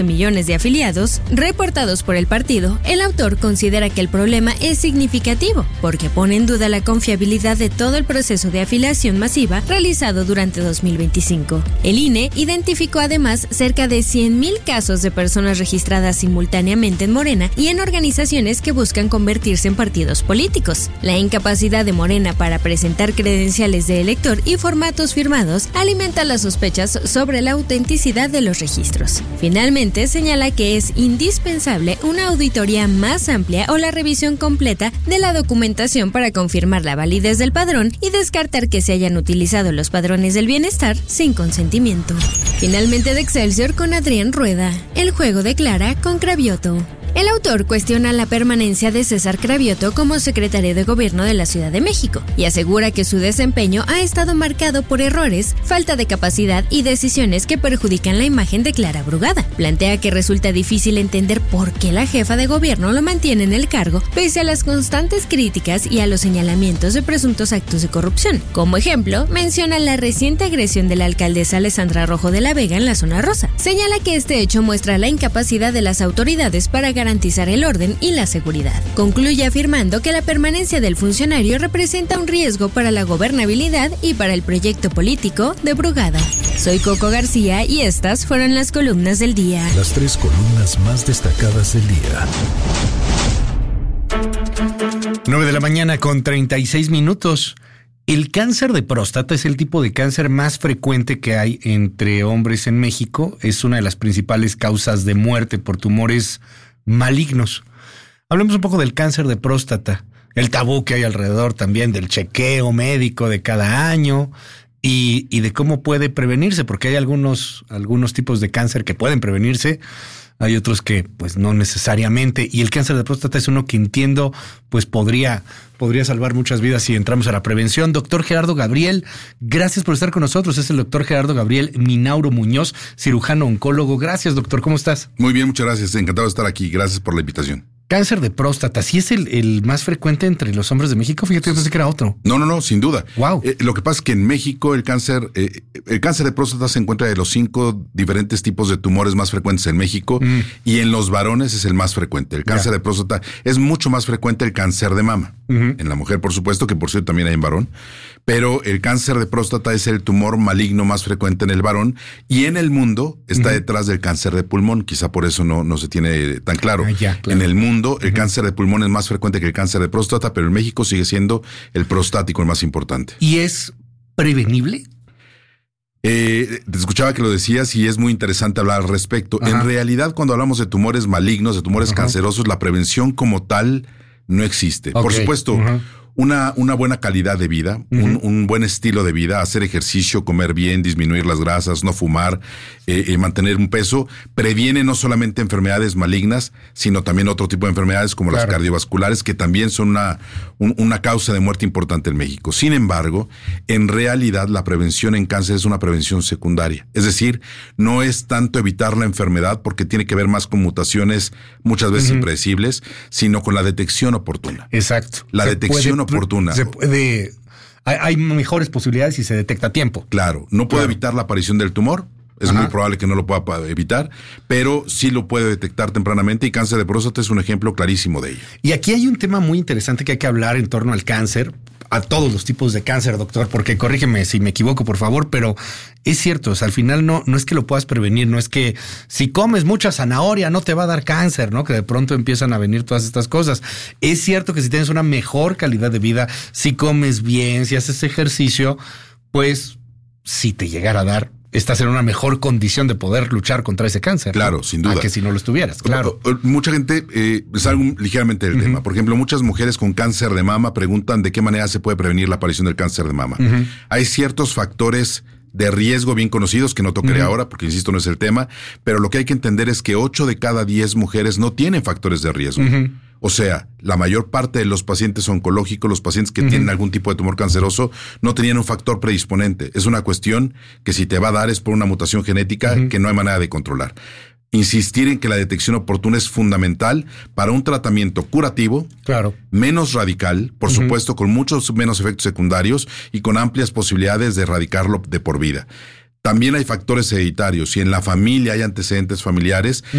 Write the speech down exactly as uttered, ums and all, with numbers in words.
millones de afiliados reportados por el partido, el autor considera que el problema es significativo porque pone en duda la confiabilidad de todo el proceso de afiliación masiva realizado durante dos mil veinticinco. El I N E identificó además cerca de cien mil casos de personas registradas simultáneamente en Morena y en organizaciones que buscan convertirse en partidos políticos. La incapacidad de Morena para presentar credenciales de elector y formatos firmados alimenta las sospechas sobre la autenticidad de los registros. Finalmente, señala que es indispensable una auditoría más amplia o la revisión completa de la documentación para confirmar la validez del padrón y descartar que se hayan utilizado los padrones del bienestar sin consentimiento. Finalmente, de Excelsior con Adrián Rueda, el juego de Clara con Cravioto. El autor cuestiona la permanencia de César Cravioto como secretario de Gobierno de la Ciudad de México y asegura que su desempeño ha estado marcado por errores, falta de capacidad y decisiones que perjudican la imagen de Clara Brugada. Plantea que resulta difícil entender por qué la jefa de gobierno lo mantiene en el cargo pese a las constantes críticas y a los señalamientos de presuntos actos de corrupción. Como ejemplo, menciona la reciente agresión de la alcaldesa Alessandra Rojo de la Vega en la zona rosa. Señala que este hecho muestra la incapacidad de las autoridades para garantizar el orden y la seguridad. Concluye afirmando que la permanencia del funcionario representa un riesgo para la gobernabilidad y para el proyecto político de Brugada. Soy Coco García y estas fueron las columnas del día. Las tres columnas más destacadas del día. nueve de la mañana con treinta y seis minutos. El cáncer de próstata es el tipo de cáncer más frecuente que hay entre hombres en México. Es una de las principales causas de muerte por tumores malignos. Hablemos un poco del cáncer de próstata, el tabú que hay alrededor también del chequeo médico de cada año y, y de cómo puede prevenirse, porque hay algunos, algunos tipos de cáncer que pueden prevenirse, hay otros que pues no necesariamente, y el cáncer de próstata es uno que entiendo pues podría, podría salvar muchas vidas si entramos a la prevención. Doctor Gerardo Gabriel, gracias por estar con nosotros. Es el doctor Gerardo Gabriel Minauro Muñoz, cirujano oncólogo. Gracias, doctor, ¿cómo estás? Muy bien, muchas gracias, encantado de estar aquí, gracias por la invitación. Cáncer de próstata, ¿sí es el, el más frecuente entre los hombres de México? Fíjate, yo pensé que era otro. No, no, no, sin duda. Wow. Eh, lo que pasa es que en México el cáncer, eh, el cáncer de próstata se encuentra de los cinco diferentes tipos de tumores más frecuentes en México mm. y en los varones es el más frecuente. El cáncer yeah. de próstata es mucho más frecuente el cáncer de mama. Uh-huh. En la mujer, por supuesto, que por cierto también hay en varón. Pero el cáncer de próstata es el tumor maligno más frecuente en el varón y en el mundo está uh-huh. detrás del cáncer de pulmón. Quizá por eso no, no se tiene tan claro. Ah, ya, claro. En el mundo el uh-huh. cáncer de pulmón es más frecuente que el cáncer de próstata, pero en México sigue siendo el prostático el más importante. ¿Y es prevenible? Eh, te escuchaba que lo decías y es muy interesante hablar al respecto. Ajá. En realidad, cuando hablamos de tumores malignos, de tumores Ajá. cancerosos, la prevención como tal no existe. Okay. Por supuesto, Ajá. Una, una buena calidad de vida, uh-huh. un, un buen estilo de vida, hacer ejercicio, comer bien, disminuir las grasas, no fumar, eh, eh, mantener un peso, previene no solamente enfermedades malignas, sino también otro tipo de enfermedades como claro. las cardiovasculares, que también son una, un, una causa de muerte importante en México. Sin embargo, en realidad la prevención en cáncer es una prevención secundaria. Es decir, no es tanto evitar la enfermedad porque tiene que ver más con mutaciones muchas veces uh-huh. impredecibles, sino con la detección oportuna. Exacto. La se detección puede... oportuna. Se puede, hay, hay mejores posibilidades si se detecta a tiempo. Claro, no puede claro. evitar la aparición del tumor, es Ajá. muy probable que no lo pueda evitar, pero sí lo puede detectar tempranamente y cáncer de próstata es un ejemplo clarísimo de ello. Y aquí hay un tema muy interesante que hay que hablar en torno al cáncer, a todos los tipos de cáncer, doctor, porque corrígeme si me equivoco, por favor, pero es cierto, o sea, al final no, no es que lo puedas prevenir, no es que si comes mucha zanahoria no te va a dar cáncer, ¿no? Que de pronto empiezan a venir todas estas cosas. Es cierto que si tienes una mejor calidad de vida, si comes bien, si haces ejercicio, pues si te llegara a dar, estás en una mejor condición de poder luchar contra ese cáncer. Claro, ¿no? Sin duda. A que si no lo estuvieras, claro. Mucha gente, eh, salgo ligeramente del uh-huh. tema. Por ejemplo, muchas mujeres con cáncer de mama preguntan de qué manera se puede prevenir la aparición del cáncer de mama. Uh-huh. Hay ciertos factores de riesgo bien conocidos que no tocaré uh-huh. ahora porque, insisto, no es el tema, pero lo que hay que entender es que ocho de cada diez mujeres no tienen factores de riesgo. Uh-huh. O sea, la mayor parte de los pacientes oncológicos, los pacientes que uh-huh. tienen algún tipo de tumor canceroso, no tenían un factor predisponente. Es una cuestión que si te va a dar es por una mutación genética uh-huh. que no hay manera de controlar. Insistir en que la detección oportuna es fundamental para un tratamiento curativo, claro. menos radical, por uh-huh. supuesto, con muchos menos efectos secundarios y con amplias posibilidades de erradicarlo de por vida. también hay factores hereditarios. Si en la familia hay antecedentes familiares,